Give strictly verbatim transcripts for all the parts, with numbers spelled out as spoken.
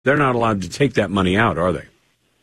they're not allowed to take that money out, are they?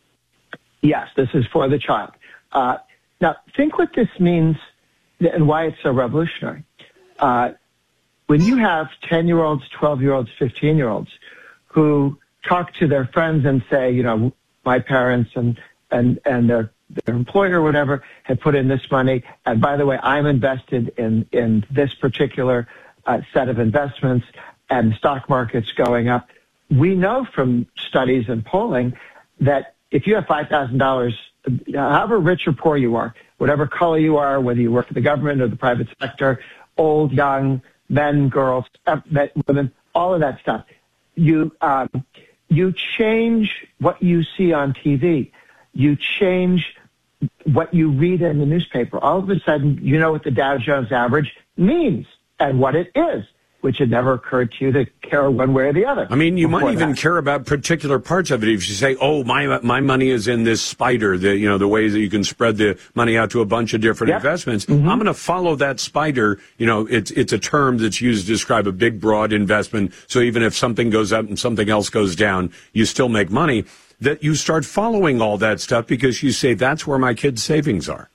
Yes, this is for the child. Uh, now, think what this means and why it's so revolutionary. Uh, when you have ten-year-olds, twelve-year-olds, fifteen-year-olds who talk to their friends and say, you know, my parents and, and, and their, their employer or whatever had put in this money, and by the way, I'm invested in, in this particular uh, set of investments, and the stock market's going up. We know from studies and polling that if you have five thousand dollars, however rich or poor you are, whatever color you are, whether you work for the government or the private sector, old, young, men, girls, men, women, all of that stuff, you um, you change what you see on T V. You change what you read in the newspaper. All of a sudden, you know what the Dow Jones average means and what it is, which had never occurred to you to care one way or the other. I mean, you might even that. care about particular parts of it. If you say, oh, my my money is in this spider, the, you know, the ways that you can spread the money out to a bunch of different yep. investments, mm-hmm. I'm going to follow that spider. You know, it's it's a term that's used to describe a big, broad investment. So even if something goes up and something else goes down, you still make money. That you start following all that stuff because you say, that's where my kids' savings are.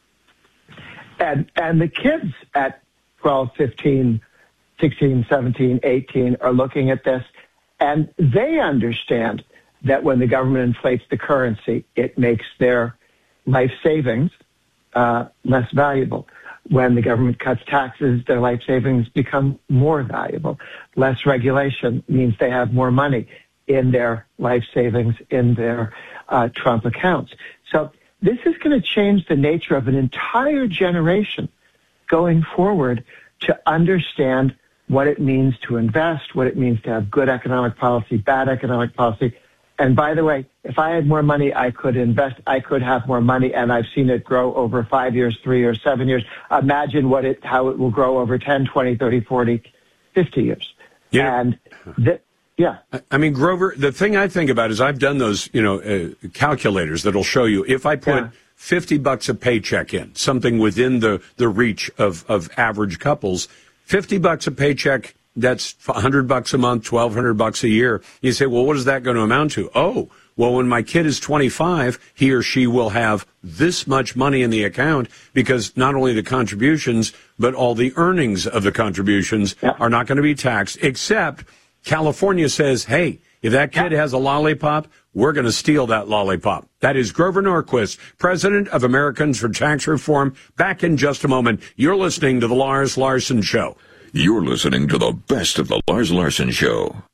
And and the kids at twelve, fifteen, sixteen, seventeen, eighteen are looking at this, and they understand that when the government inflates the currency, it makes their life savings uh, less valuable. When the government cuts taxes, their life savings become more valuable. Less regulation means they have more money in their life savings, in their uh, Trump accounts. So this is going to change the nature of an entire generation going forward to understand what it means to invest, what it means to have good economic policy, bad economic policy. And by the way, if I had more money, I could invest, I could have more money, and I've seen it grow over five years, three years, seven years. Imagine what it, how it will grow over ten, twenty, thirty, forty, fifty years. Yeah. And th- yeah. I mean, Grover, the thing I think about is I've done those, you know, uh, calculators that'll show you if I put yeah. fifty bucks a paycheck in, something within the, the reach of, of average couples, fifty bucks a paycheck, that's one hundred bucks a month, twelve hundred bucks a year. You say, well, what is that going to amount to? Oh, well, when my kid is twenty-five, he or she will have this much money in the account because not only the contributions, but all the earnings of the contributions yeah. are not going to be taxed, except California says, hey, if that kid has a lollipop, we're going to steal that lollipop. That is Grover Norquist, president of Americans for Tax Reform. Back in just a moment. You're listening to The Lars Larson Show. You're listening to the best of The Lars Larson Show.